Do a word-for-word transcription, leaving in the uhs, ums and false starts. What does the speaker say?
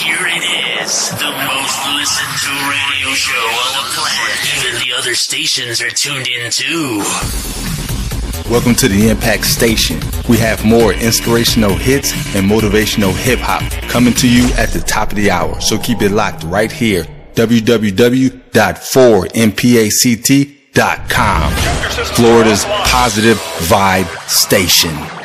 here it is, the most listened to radio show on the planet. Even the other stations are tuned in too. Welcome to the Impact Station. We have more inspirational hits and motivational hip-hop coming to you at the top of the hour. So keep it locked right here. w w w dot four m pact dot com. Florida's positive vibe station.